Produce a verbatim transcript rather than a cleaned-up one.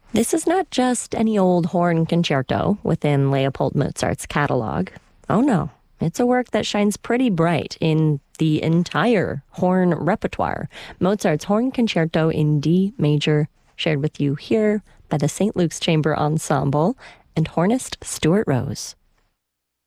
This is not just any old horn concerto within Leopold Mozart's catalog. Oh no, it's a work that shines pretty bright in the entire horn repertoire. Mozart's Horn Concerto in D major, shared with you here by the Saint Luke's Chamber Ensemble and hornist Stuart Rose.